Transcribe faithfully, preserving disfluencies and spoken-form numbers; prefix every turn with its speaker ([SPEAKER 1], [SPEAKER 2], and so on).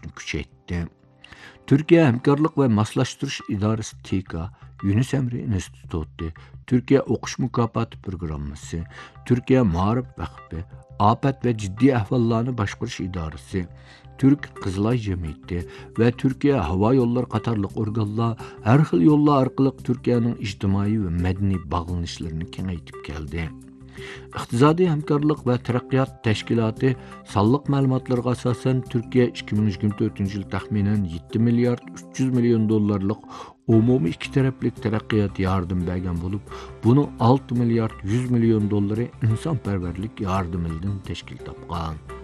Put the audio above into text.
[SPEAKER 1] kuruluşunu kuchaytdi. Türkiye Hamkorlik ve Maslashtirish idorasi T I K A, Yunus Emre instituti, Türkiye O'qish mukofoti programmasi, Türkiye Ma'rif vakfi, Afat ve Ciddi ahvollarni boshqarish idorasi, Türk Qizilay Cemiyeti ve Türkiye Hava Yolları qatorliq organlar her xil yo'llar orqali Türkiye'nin ijtimoiy ve madaniy bağlanışlarını kengaytib keldi. İqtisadi hamkorlik ve taraqqiyot tashkiloti sonliq ma'lumotlarga asosan Türkiye iki bin yigirma to'rtinchi yil taxminan yetti milliard uch yuz million dollarlik umumiy ikki taraflik taraqqiyot yardım bergan bo'lib, bunun olti milliard yuz million dollari insonparvarlik yordamidan tashkil topgan.